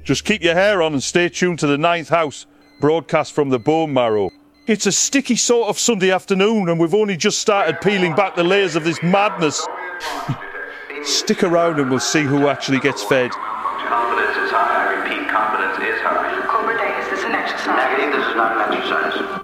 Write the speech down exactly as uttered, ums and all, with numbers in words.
Just keep your hair on and stay tuned to the Ninth House, broadcast from the bone marrow. It's a sticky sort of Sunday afternoon and we've only just started peeling back the layers of this madness. Stick around and we'll see who actually gets fed. Confidence is high. I repeat, confidence is high. Cobra Day, is this an exercise? Negative, this is not an exercise.